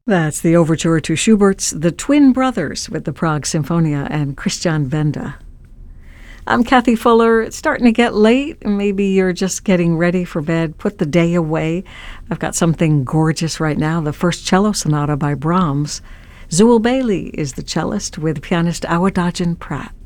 That's the overture to Schubert's The Twin Brothers with the Prague Sinfonia and Christian Benda. I'm Kathy Fuller. It's starting to get late. Maybe you're just getting ready for bed. Put the day away. I've got something gorgeous right now, the first cello sonata by Brahms. Zewel Bailey is the cellist with pianist Awadagin Pratt.